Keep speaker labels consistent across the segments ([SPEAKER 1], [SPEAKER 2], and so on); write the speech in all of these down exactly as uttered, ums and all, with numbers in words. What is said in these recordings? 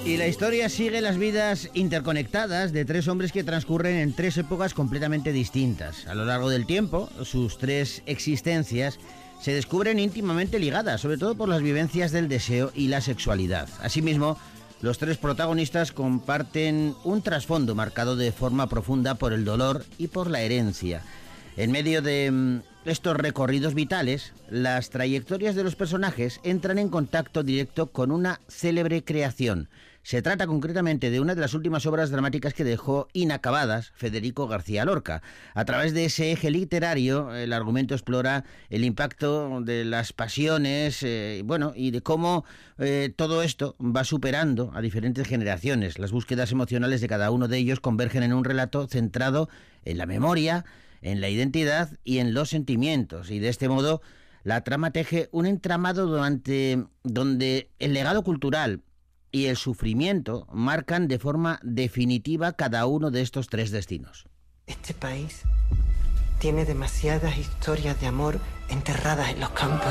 [SPEAKER 1] Y la historia sigue las vidas interconectadas de tres hombres que transcurren en tres épocas completamente distintas. A lo largo del tiempo, sus tres existencias se descubren íntimamente ligadas, sobre todo por las vivencias del deseo y la sexualidad. Asimismo, los tres protagonistas comparten un trasfondo marcado de forma profunda por el dolor y por la herencia. En medio de estos recorridos vitales, las trayectorias de los personajes entran en contacto directo con una célebre creación. Se trata concretamente de una de las últimas obras dramáticas que dejó inacabadas Federico García Lorca. A través de ese eje literario, el argumento explora el impacto de las pasiones, eh, bueno, y de cómo eh, todo esto va superando a diferentes generaciones. Las búsquedas emocionales de cada uno de ellos convergen en un relato centrado en la memoria, en la identidad y en los sentimientos. Y de este modo, la trama teje un entramado durante, donde el legado cultural y el sufrimiento marcan de forma definitiva cada uno de estos tres destinos.
[SPEAKER 2] Este país tiene demasiadas historias de amor enterradas en los campos.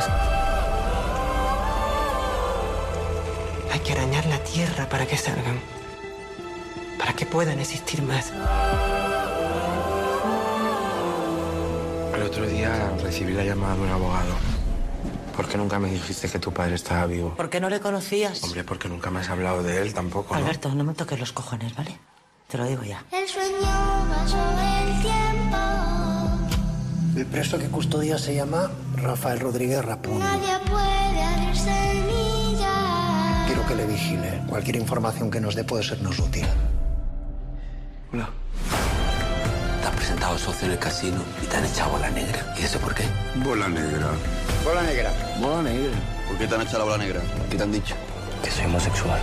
[SPEAKER 2] Hay que arañar la tierra para que salgan, para que puedan existir más.
[SPEAKER 3] El otro día recibí la llamada de un abogado. ¿Por qué nunca me dijiste que tu padre estaba vivo?
[SPEAKER 2] ¿Por qué no le conocías?
[SPEAKER 3] Hombre, porque nunca me has hablado de él tampoco, ¿no?
[SPEAKER 2] Alberto, no me toques los cojones, ¿vale? Te lo digo ya.
[SPEAKER 4] El sueño va sobre el tiempo.
[SPEAKER 5] El preso que custodia se llama Rafael Rodríguez Rapún.
[SPEAKER 4] Nadie puede abrirse semilla.
[SPEAKER 5] Quiero que le vigile. Cualquier información que nos dé puede sernos útil.
[SPEAKER 3] Hola. Te has presentado socio en el casino y te han echado bola negra. ¿Y eso por qué?
[SPEAKER 6] Bola negra.
[SPEAKER 5] Bola negra.
[SPEAKER 3] Bola negra.
[SPEAKER 6] ¿Por qué te han echado la bola negra? ¿Qué te han dicho?
[SPEAKER 3] Que soy homosexual.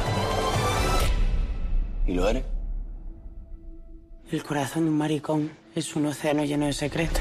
[SPEAKER 6] ¿Y lo eres?
[SPEAKER 2] El corazón de un maricón es un océano lleno de secretos.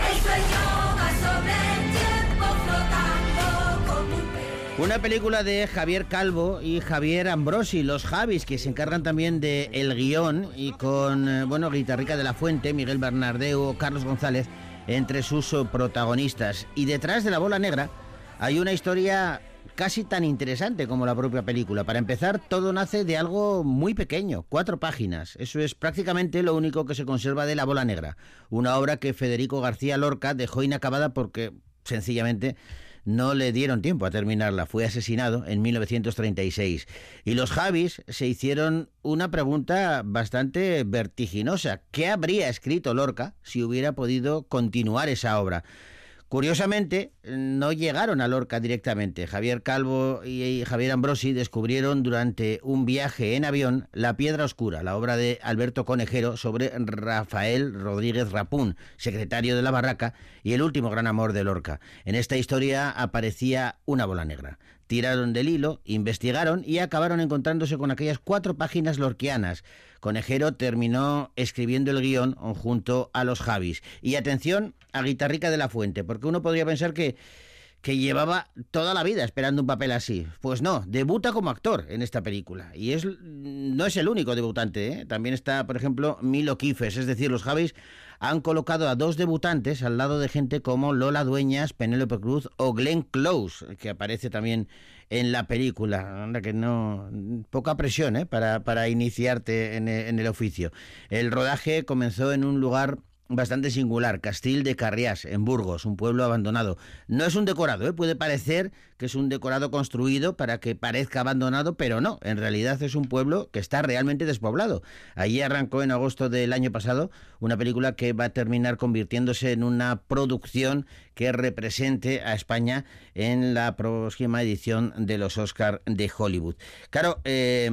[SPEAKER 1] Una película de Javier Calvo y Javier Ambrosi, los Javis, que se encargan también de el guión, y con, bueno, Guitarrica de la Fuente, Miguel Bernardeu, Carlos González, entre sus protagonistas. Y detrás de La Bola Negra hay una historia casi tan interesante como la propia película. Para empezar, todo nace de algo muy pequeño, cuatro páginas. Eso es prácticamente lo único que se conserva de La Bola Negra, una obra que Federico García Lorca dejó inacabada porque, sencillamente, no le dieron tiempo a terminarla. Fue asesinado en mil novecientos treinta y seis. Y los Javis se hicieron una pregunta bastante vertiginosa. ¿Qué habría escrito Lorca si hubiera podido continuar esa obra? Curiosamente, no llegaron a Lorca directamente. Javier Calvo y Javier Ambrosi descubrieron durante un viaje en avión La Piedra Oscura, la obra de Alberto Conejero sobre Rafael Rodríguez Rapún, secretario de la Barraca y el último gran amor de Lorca. En esta historia aparecía una bola negra. Tiraron del hilo, investigaron y acabaron encontrándose con aquellas cuatro páginas lorquianas. Conejero terminó escribiendo el guión junto a los Javis. Y atención a Guitarrica de la Fuente, porque uno podría pensar que, que llevaba toda la vida esperando un papel así. Pues no, debuta como actor en esta película. Y es no es el único debutante, ¿eh? También está, por ejemplo, Milo Quifes. Es decir, los Javis han colocado a dos debutantes al lado de gente como Lola Dueñas, Penélope Cruz o Glenn Close, que aparece también en la película. Anda, que no, poca presión, ¿eh? para, para iniciarte en el, en el oficio. El rodaje comenzó en un lugar bastante singular, Castil de Carriás, en Burgos, un pueblo abandonado. No es un decorado, ¿eh? Puede parecer que es un decorado construido para que parezca abandonado, pero no, en realidad es un pueblo que está realmente despoblado. Allí arrancó en agosto del año pasado una película que va a terminar convirtiéndose en una producción que represente a España en la próxima edición de los Oscar de Hollywood. Claro, eh...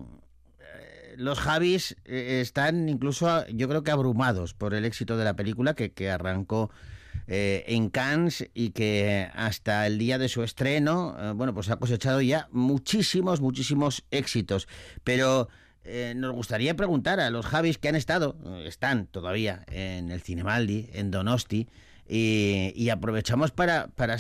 [SPEAKER 1] los Javis eh, están incluso, yo creo que abrumados por el éxito de la película que, que arrancó eh, en Cannes y que hasta el día de su estreno, eh, bueno, pues ha cosechado ya muchísimos, muchísimos éxitos. Pero eh, nos gustaría preguntar a los Javis que han estado, están todavía en el Cinemaldi, en Donosti, y, y aprovechamos para, para